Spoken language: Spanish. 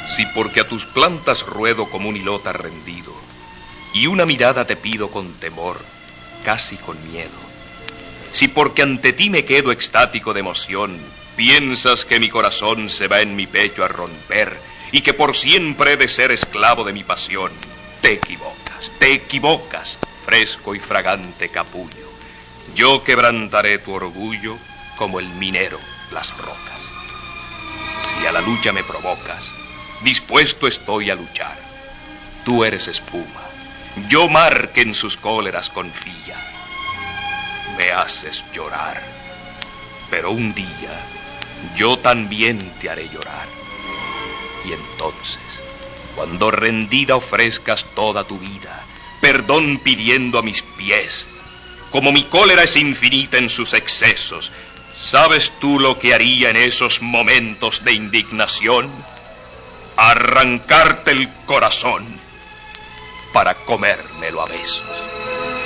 Si porque a tus plantas ruedo como un hilota rendido, y una mirada te pido con temor, casi con miedo. Si porque ante ti me quedo extático de emoción, piensas que mi corazón se va en mi pecho a romper, y que por siempre he de ser esclavo de mi pasión, te equivocas, fresco y fragante capullo. Yo quebrantaré tu orgullo como el minero las rocas. Si a la lucha me provocas, dispuesto estoy a luchar. Tú eres espuma, yo mar que en sus cóleras confía. Me haces llorar, pero un día yo también te haré llorar. Y entonces, cuando rendida ofrezcas toda tu vida, perdón pidiendo a mis pies, como mi cólera es infinita en sus excesos, ¿sabes tú lo que haría en esos momentos de indignación? Arrancarte el corazón para comérmelo a besos.